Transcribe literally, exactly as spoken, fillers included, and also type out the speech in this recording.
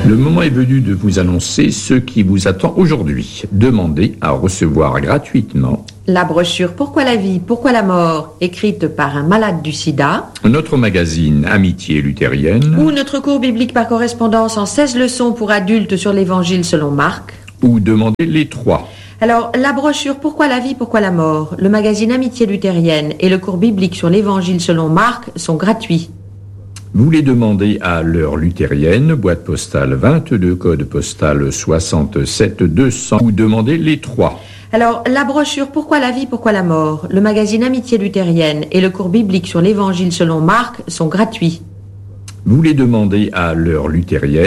Le moment est venu de vous annoncer ce qui vous attend aujourd'hui. Demandez à recevoir gratuitement la brochure Pourquoi la vie, pourquoi la mort, écrite par un malade du sida, notre magazine Amitié luthérienne, ou notre cours biblique par correspondance en seize leçons pour adultes sur l'évangile selon Marc, ou demandez les trois. Alors, la brochure Pourquoi la vie, pourquoi la mort, le magazine Amitié luthérienne et le cours biblique sur l'évangile selon Marc sont gratuits. Vous les demandez à l'heure luthérienne, boîte postale vingt-deux, code postal soixante-sept deux cents, ou demandez les trois. Alors, la brochure Pourquoi la vie, pourquoi la mort, le magazine Amitié luthérienne et le cours biblique sur l'évangile selon Marc sont gratuits. Vous les demandez à l'heure luthérienne,